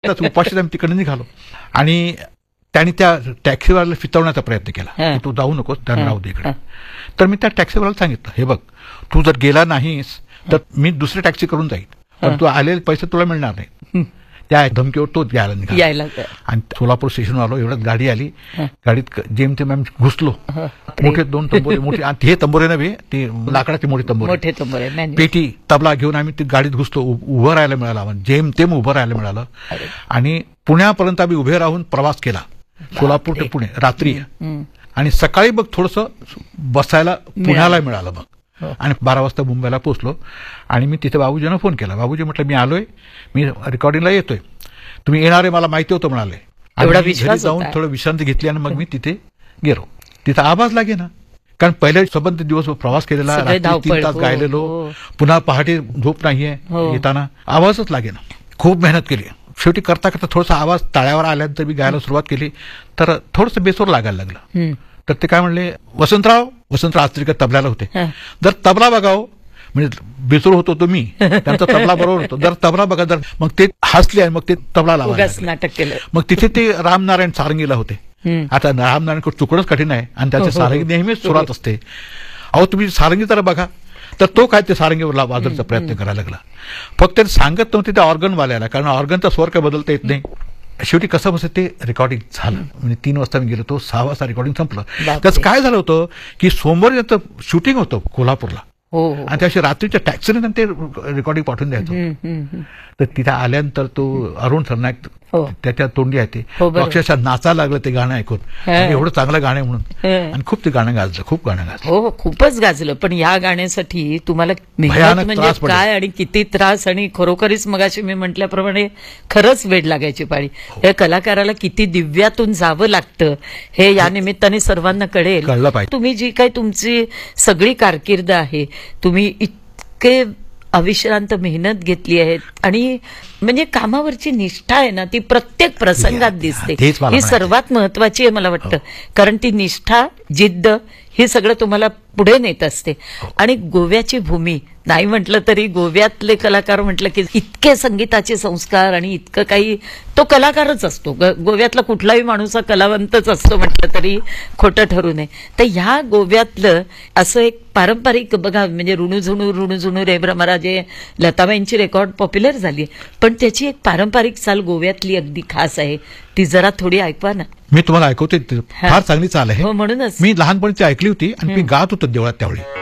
येताच उपाशीच आम्ही तिकडे निघालो आणि त्यांनी त्या टॅक्सीवाल्याला फितवण्याचा प्रयत्न केला, तू जाऊ नकोस, त्यांना राहू दे इकडे. तर मी त्या टॅक्सीवाल्याला सांगितलं, हे बघ, तू जर गेला नाहीस तर मी दुसरी टॅक्सी करून जाईल, पण तू आलेले पैसे तुला मिळणार नाही. त्या धमकीवर तो यायला निघाला आणि सोलापूर स्टेशनवर आलो. एवढ्यात गाडी आली, गाडीत जेमतेम आम्ही घुसलो. मोठे 2 तंबोरे, मोठे, हे तंबोरे नव्हे, ते लाकडाचे मोठे तंबोरे, पेटी तबला घेऊन आम्ही ती गाडीत घुसलो. उभं राहायला मिळालं, जेमतेम उभं राहायला मिळालं आणि पुण्यापर्यंत आम्ही उभे राहून प्रवास केला, सोलापूर ते पुणे रात्री. आणि सकाळी बघ थोडंसं बसायला पुण्याला मिळालं मग. आणि 12 वाजता मुंबईला पोहोचलो आणि मी तिथे बाबूजींना फोन केला. बाबूजी म्हटलं, मी आलोय, मी रेकॉर्डिंगला येतोय, तुम्ही येणार आहे मला माहिती होतं म्हणाले. घरी जाऊन थोडं विश्रांती घेतली आणि मग मी तिथे गेलो. तिथं आवाज लागे ना, कारण पहिले सबंध दिवस प्रवास केलेला, 3 तास गायलेलो, पुन्हा पहाटे झोप नाहीये, येताना आवाजच लागे ना. खूप मेहनत केली. शेवटी करता करता थोडासा आवाज ताळ्यावर आल्यानंतर मी गायला सुरुवात केली तर थोडंसं बेसूर लागायला लागलं. तर ते काय म्हणले, वसंतराव आस्त्रीकर तबल्याला होते, जर तबला बघाव, म्हणजे बेसूर होतो तो मी, त्यांचा तबला बरोबर होतो, जर तबला बघा, जर मग ते हसले आणि मग ते तबला लावायला नाटक केलं. मग तिथे ते रामनारायण सारंगीला होते. आता रामनारायण चुकणंच कठीण आहे आणि त्याची सारंगी नेहमीच सुरात असते. अहो तुम्ही सारंगी जरा बघा, तर तो काय ते सारंगीवर वाजवण्याचा प्रयत्न करायला लागला. फक्त सांगत नव्हते त्या ऑर्गनवाल्याला, कारण ऑर्गनचा स्वर काय बदलता येत नाही. शेवटी कसं बसं ते रेकॉर्डिंग झालं. म्हणजे 3 वाजता मी गेलो, तो 6 वाजता रेकॉर्डिंग संपलं. त्याचं काय झालं होतं की सोमवारी त्याचं शूटिंग होतं कोल्हापूरला आणि त्याशी रात्रीच्या टॅक्सीने ते रेकॉर्डिंग पाठवून द्यायचं. तर तिथे आल्यानंतर तो अरुण सरनाईक त्याच्या तोंडी आहे ते अक्षरशः नाचायला लागलं ते गाणं ऐकून. एवढं चांगलं गाणं म्हणून आणि खूप ते गाणं गाजलं, खूप गाणं गाजलं. हो, खूपच गाजलं. पण या गाण्यासाठी तुम्हाला म्हणजे काय आणि किती त्रास, आणि खरोखरीच मगाशी मी म्हटल्याप्रमाणे खरंच वेड लागायची पाळी. या कलाकाराला किती दिव्यातून जावं लागतं हे या निमित्ताने सर्वांना कळलं पाहिजे. तुम्ही जी काही तुमची सगळी कारकीर्द आहे, तुम्ही इतके अविश्रांत मेहनत घेतली आहे आणि म्हणजे कामावरची निष्ठा आहे ना, ती प्रत्येक प्रसंगात दिसते. ही सर्वात महत्वाची आहे मला वाटतं, कारण ती निष्ठा, जिद्द हे सगळं तुम्हाला पुढे नेत असते. आणि गोव्याची भूमी नाही म्हटलं तरी गोव्यातले कलाकार म्हटलं की इतके संगीताचे संस्कार आणि इतकं काही, तो कलाकारच असतो. गोव्यातला कुठलाही माणूस हा कलावंतच असतो म्हटलं तरी खोटं ठरू नये. तर ह्या गोव्यातलं असं एक पारंपरिक बघा, म्हणजे ऋणुझुणू रे भ्रमरा जे लताबाईंची रेकॉर्ड पॉप्युलर झाली, पण त्याची एक पारंपरिक चाल गोव्यातली अगदी खास आहे. ती जरा थोडी ऐकवा ना. मी तुम्हाला ऐकवते, फार चांगली चाल आहे. हो, म्हणूनच मी लहानपणीची ऐकली होती आणि मी गात होतो देवळात त्यावेळी.